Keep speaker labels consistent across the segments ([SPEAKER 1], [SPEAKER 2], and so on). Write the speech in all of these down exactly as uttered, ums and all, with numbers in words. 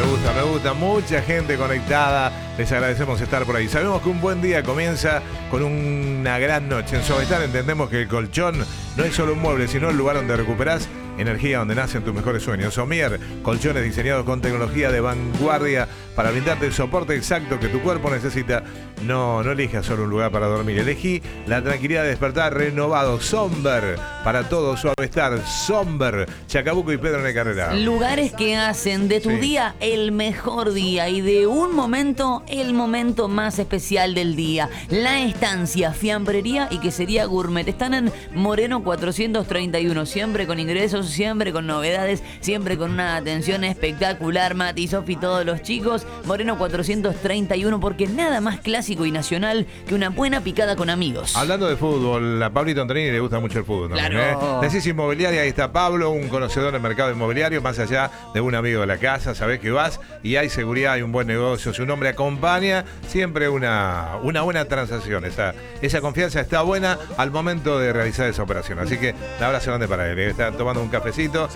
[SPEAKER 1] gusta, me gusta. Mucha gente conectada. Les agradecemos estar por ahí. Sabemos que un buen día comienza con una gran noche. En Sovestar entendemos que el colchón no es solo un mueble, sino el lugar donde recuperás energía, donde nacen tus mejores sueños. Somier, colchones diseñados con tecnología de vanguardia para brindarte el soporte exacto que tu cuerpo necesita. No, no elijas solo un lugar para dormir. Elegí la tranquilidad de despertar renovado. Somber, para todo Sovestar. Somber, Chacabuco y Pedro de Carrera.
[SPEAKER 2] Lugares que hacen de tu
[SPEAKER 1] Sí.
[SPEAKER 2] día el mejor día y de un momento el momento más especial del día. La Estancia, fiambrería y quesería gourmet. Están en Moreno cuatrocientos treinta y uno, siempre con ingresos, siempre con novedades, siempre con una atención espectacular. Mati, Sofi, todos los chicos. Moreno cuatrocientos treinta y uno, porque nada más clásico y nacional que una buena picada con amigos.
[SPEAKER 1] Hablando de fútbol, a Pablito Antonini le gusta mucho el fútbol también,
[SPEAKER 2] Claro.
[SPEAKER 1] ¿eh? Decís inmobiliaria, ahí está Pablo, un conocedor del mercado inmobiliario, más allá de un amigo de la casa, sabés que vas y hay seguridad, hay un buen negocio, su nombre acompaña, siempre una, una buena transacción. Esa, esa confianza está buena al momento de realizar esa operación. Así que un abrazo grande para él, ¿eh? Está tomando un cafecito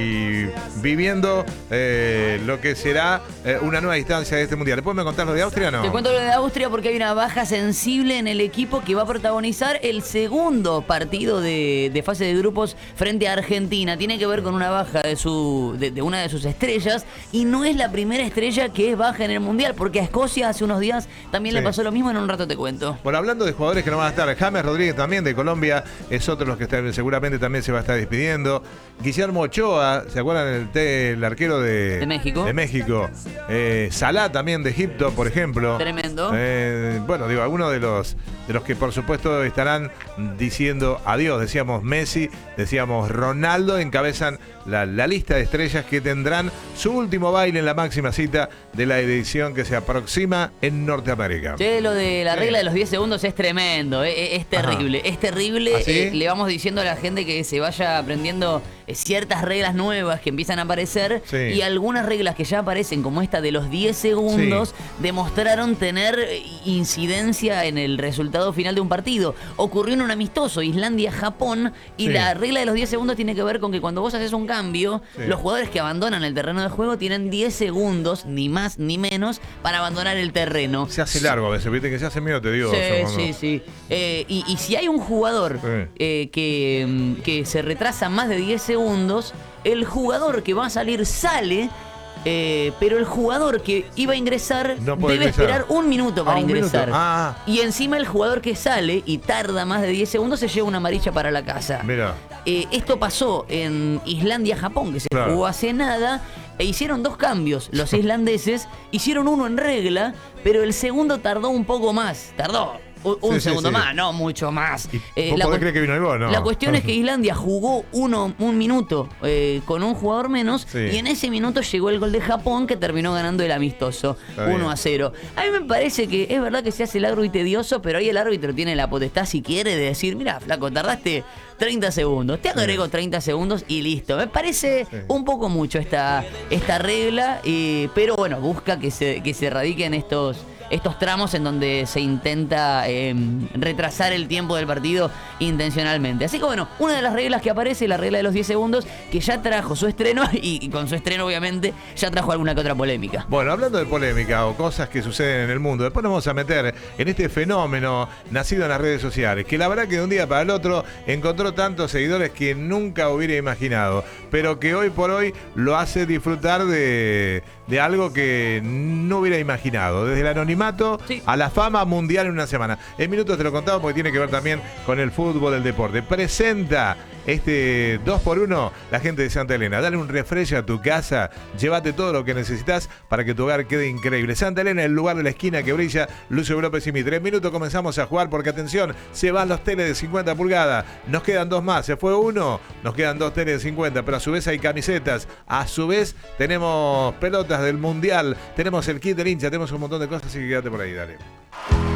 [SPEAKER 1] y viviendo eh, lo que será eh, una nueva instancia de este mundial. ¿Después me contás lo de Austria o no?
[SPEAKER 2] Te cuento lo de Austria porque hay una baja sensible en el equipo que va a protagonizar el segundo partido de, de fase de grupos frente a Argentina. Tiene que ver con una baja de, su, de, de una de sus estrellas y no es la primera estrella que es baja en el Mundial, porque a Escocia hace unos días también
[SPEAKER 1] Sí.
[SPEAKER 2] le pasó lo mismo. En un rato te cuento.
[SPEAKER 1] Bueno, hablando de jugadores que no van a estar, James Rodríguez también de Colombia es otro de los que está, seguramente también se va a estar despidiendo. Guillermo Ochoa, ¿se acuerdan el, te- el arquero de,
[SPEAKER 2] De México?
[SPEAKER 1] De México. Eh, Salah también de Egipto, por ejemplo.
[SPEAKER 2] Tremendo.
[SPEAKER 1] Eh, bueno, digo, algunos de los de los que por supuesto estarán diciendo adiós. Decíamos Messi, decíamos Ronaldo, encabezan la, la lista de estrellas que tendrán su último baile en la máxima cita de la edición que se aproxima en Norteamérica.
[SPEAKER 2] Che, lo de la
[SPEAKER 1] Sí.
[SPEAKER 2] regla de los diez segundos es tremendo, eh, es terrible, es terrible.
[SPEAKER 1] ¿Ah, sí?
[SPEAKER 2] Eh, le vamos diciendo a la gente que se vaya aprendiendo eh, ciertas reglas nuevas que empiezan a aparecer,
[SPEAKER 1] Sí.
[SPEAKER 2] y algunas reglas que ya aparecen, como esta de los diez segundos, demostraron tener eh, incidencia en el resultado final de un partido. Ocurrió en un amistoso, Islandia-Japón, y
[SPEAKER 1] Sí.
[SPEAKER 2] la regla de los diez segundos tiene que ver con que cuando vos haces un cambio,
[SPEAKER 1] Sí.
[SPEAKER 2] los jugadores que abandonan el terreno de juego tienen diez segundos, ni más ni menos, para abandonar el terreno.
[SPEAKER 1] Se hace largo a veces, viste que se hace medio tedioso.
[SPEAKER 2] Sí,
[SPEAKER 1] cuando-
[SPEAKER 2] sí, sí. Eh, y, y si hay un jugador
[SPEAKER 1] Sí.
[SPEAKER 2] eh, que, mm, que se retrasa más de diez segundos, el jugador que va a salir sale, eh, pero el jugador que iba a ingresar
[SPEAKER 1] No puede
[SPEAKER 2] debe
[SPEAKER 1] ingresar.
[SPEAKER 2] esperar un minuto para
[SPEAKER 1] Ah, un
[SPEAKER 2] ingresar.
[SPEAKER 1] minuto. Ah.
[SPEAKER 2] Y encima el jugador que sale y tarda más de diez segundos se lleva una amarilla para la casa.
[SPEAKER 1] Mira.
[SPEAKER 2] Eh, esto pasó en Islandia-Japón, que se
[SPEAKER 1] Claro.
[SPEAKER 2] jugó hace nada, e hicieron dos cambios. Los islandeses hicieron uno en regla, pero el segundo tardó un poco más. Tardó un, un
[SPEAKER 1] Sí, sí,
[SPEAKER 2] segundo
[SPEAKER 1] sí.
[SPEAKER 2] más, no mucho más.
[SPEAKER 1] ¿Y
[SPEAKER 2] Eh,
[SPEAKER 1] vos
[SPEAKER 2] la,
[SPEAKER 1] podés
[SPEAKER 2] cu-
[SPEAKER 1] creer que vino el gol, no?
[SPEAKER 2] la cuestión es que Islandia jugó uno, un minuto eh, con un jugador menos,
[SPEAKER 1] Sí.
[SPEAKER 2] y en ese minuto llegó el gol de Japón, que terminó ganando el amistoso
[SPEAKER 1] Está bien.
[SPEAKER 2] uno a cero. A mí me parece que es verdad que se hace largo y tedioso, pero ahí el árbitro tiene la potestad, si quiere, de decir: mira, flaco, tardaste treinta segundos, te agrego treinta segundos y listo. Me parece
[SPEAKER 1] Sí.
[SPEAKER 2] un poco mucho esta, esta regla, eh, pero bueno, busca que se, que se erradiquen estos, estos tramos en donde se intenta eh, retrasar el tiempo del partido intencionalmente. Así que bueno, una de las reglas que aparece, la regla de los diez segundos, que ya trajo su estreno, y, y con su estreno obviamente ya trajo alguna que otra polémica.
[SPEAKER 1] Bueno, hablando de polémica o cosas que suceden en el mundo, después nos vamos a meter en este fenómeno nacido en las redes sociales, que la verdad que de un día para el otro encontró tantos seguidores que nunca hubiera imaginado, pero que hoy por hoy lo hace disfrutar de, de algo que no hubiera imaginado, desde el anonimato
[SPEAKER 2] Sí.
[SPEAKER 1] a la fama mundial en una semana. En minutos te lo contaba porque tiene que ver también con el fútbol, el deporte. Presenta este dos por uno la gente de Santa Elena. Dale un refresh a tu casa, llévate todo lo que necesitas para que tu hogar quede increíble. Santa Elena, el lugar de la esquina que brilla. Lucio López y Mitre. En minutos comenzamos a jugar porque, atención, se van los teles de cincuenta pulgadas. Nos quedan dos más. Se fue uno, nos quedan dos teles de cincuenta, pero a su vez hay camisetas. A su vez tenemos pelotas del Mundial, tenemos el kit del hincha, tenemos un montón de cosas, así que quédate por ahí, dale.